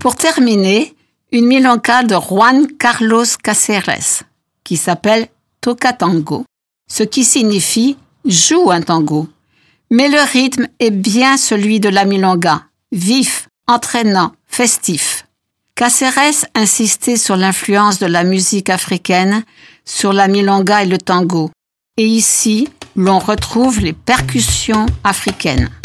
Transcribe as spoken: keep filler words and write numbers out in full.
Pour terminer, une milonga de Juan Carlos Cáceres, qui s'appelle Toca Tango, ce qui signifie « joue un tango ». Mais le rythme est bien celui de la milonga, vif, entraînant, festif. Cáceres insistait sur l'influence de la musique africaine sur la milonga et le tango. Et ici, l'on retrouve les percussions africaines.